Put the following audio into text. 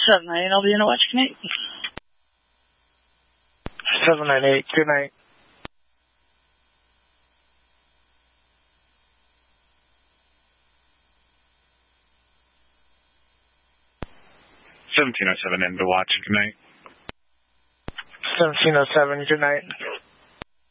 798, I'll be in a watch. Good night. 798, good night. $1707 in the watch. Good night. 1707, good night.